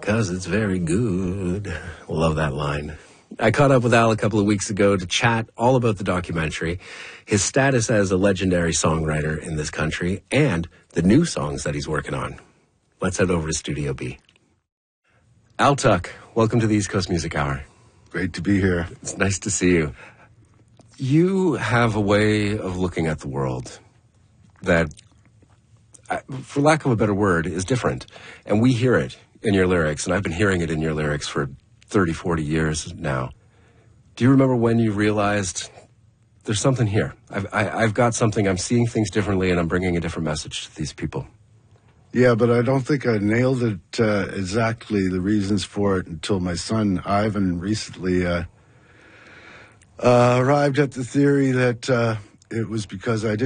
'cause it's very good. Love that line. I caught up with Al a couple of weeks ago to chat all about the documentary, his status as a legendary songwriter in this country, and the new songs that he's working on. Let's head over to Studio B. Al Tuck, welcome to the East Coast Music Hour. Great to be here. It's nice to see you. You have a way of looking at the world that, for lack of a better word, is different. And we hear it in your lyrics, and I've been hearing it in your lyrics for 30, 40 years now. Do you remember when you realized there's something here? I've got something, I'm seeing things differently, and I'm bringing a different message to these people. Yeah, but I don't think I nailed it exactly, the reasons for it, until my son, Ivan, recently arrived at the theory that it was because I didn't